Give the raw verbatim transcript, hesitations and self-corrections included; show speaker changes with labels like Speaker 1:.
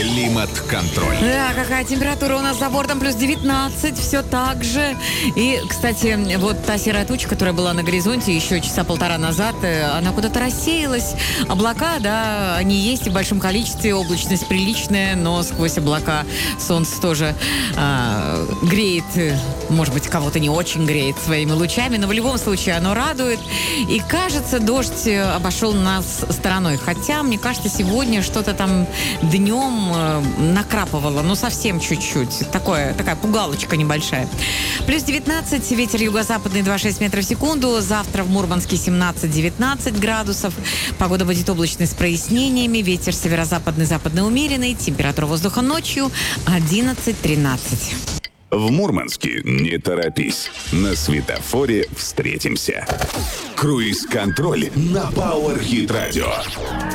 Speaker 1: Климат-контроль.
Speaker 2: Да, какая температура у нас за бортом, плюс девятнадцать, все так же. И, кстати, вот та серая туча, которая была на горизонте еще часа полтора назад, она куда-то рассеялась. Облака, да, они есть в большом количестве, облачность приличная, но сквозь облака солнце тоже а, греет, может быть, кого-то не очень греет своими лучами, но в любом случае оно радует. И, кажется, дождь обошел нас стороной. Хотя, мне кажется, сегодня что-то там днем накрапывало, ну совсем чуть-чуть. Такое, такая пугалочка небольшая. Плюс девятнадцать, ветер юго-западный два целых шесть метров в секунду. Завтра в Мурманске семнадцать-девятнадцать градусов. Погода будет облачной с прояснениями. Ветер северо-западный, западный умеренный. Температура воздуха ночью одиннадцать-тринадцать.
Speaker 1: В Мурманске не торопись. На светофоре встретимся. Круиз-контроль на Power Hit Radio.